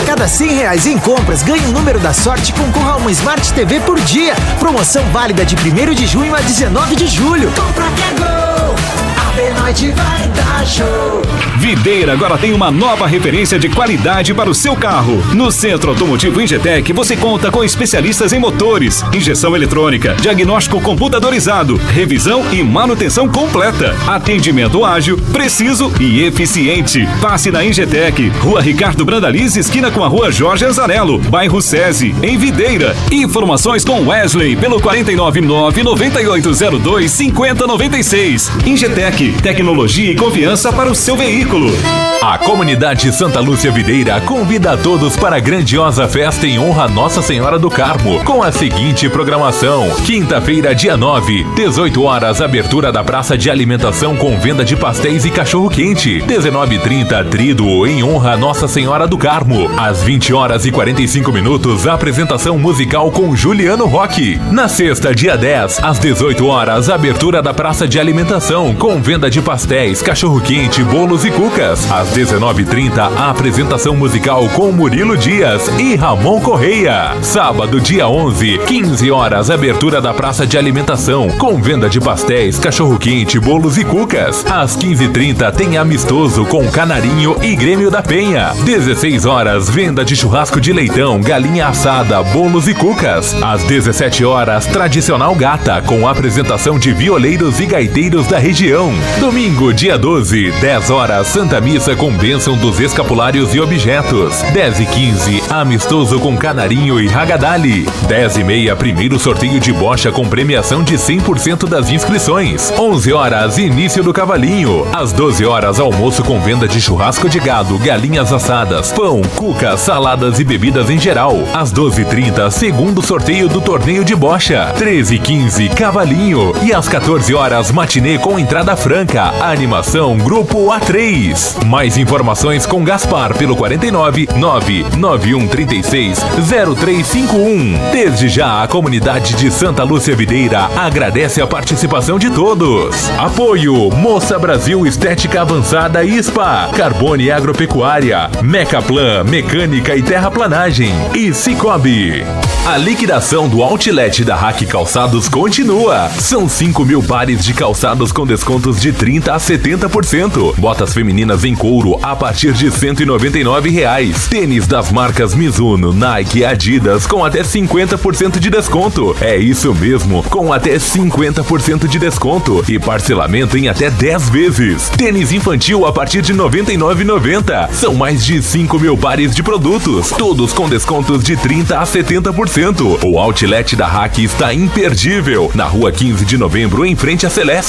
A cada R$100 em compras, ganhe um número da sorte e concorra a uma Smart TV por dia. Promoção válida de 1º de junho a 19 de julho. Compra que é gol! A B-Noite vai dar show! Videira agora tem uma nova referência de qualidade para o seu carro. No Centro Automotivo Ingetec, você conta com especialistas em motores, injeção eletrônica, diagnóstico computadorizado, revisão e manutenção completa. Atendimento ágil, preciso e eficiente. Passe na Ingetec, Rua Ricardo Brandalize, esquina com a Rua Jorge Anzarello, bairro SESI, em Videira. Informações com Wesley pelo 499-9802-5096. Ingetec, tecnologia e confiança para o seu veículo. A comunidade Santa Lúcia Videira convida a todos para a grandiosa festa em honra a Nossa Senhora do Carmo, com a seguinte programação: quinta-feira, dia 9, 18 horas, abertura da praça de alimentação com venda de pastéis e cachorro-quente. 19h30, tríduo em honra a Nossa Senhora do Carmo. Às 20 horas e 45 minutos, apresentação musical com Juliano Roque. Na sexta, dia 10, às 18 horas, abertura da praça de alimentação com venda de pastéis, cachorro-quente, bolos e cucas. Às 19h30, a apresentação musical com Murilo Dias e Ramon Correia. Sábado, dia 11, 15 horas, abertura da praça de alimentação com venda de pastéis, cachorro-quente, bolos e cucas. Às 15h30, tem amistoso com Canarinho e Grêmio da Penha. 16 horas, venda de churrasco de leitão, galinha assada, bolos e cucas. Às 17 horas, tradicional gata com apresentação de violeiros e gaiteiros da região. Domingo, dia 12, 10 horas, Santa Missa com bênção dos escapulários e objetos. 10h15, amistoso com Canarinho e Ragadali. 10h30, primeiro sorteio de bocha com premiação de 100% das inscrições. 11 horas, início do cavalinho. Às 12 horas, almoço com venda de churrasco de gado, galinhas assadas, pão, cuca, saladas e bebidas em geral. Às 12h30, segundo sorteio do torneio de bocha. 13h15, cavalinho. E às 14 horas, matinê com entrada franca. Animação Grupo A3. Mais informações com Gaspar pelo 499-9136-0351. Desde já, a comunidade de Santa Lúcia Videira agradece a participação de todos. Apoio: Moça Brasil Estética Avançada e Spa, Carbone Agropecuária, Mecaplan, Mecânica e Terraplanagem e Cicobi. A liquidação do outlet da Hack Calçados continua. São 5.000 pares de calçados com descontos de 30% a 70%. Botas femininas em couro a partir de R$199. Tênis das marcas Mizuno, Nike e Adidas com até 50% de desconto. É isso mesmo, com até 50% de desconto e parcelamento em até 10 vezes. Tênis infantil a partir de R$99,90. São mais de 5.000 pares de produtos, todos com descontos de 30% a 70%. O outlet da Hack está imperdível, na rua 15 de novembro, em frente a Celesc.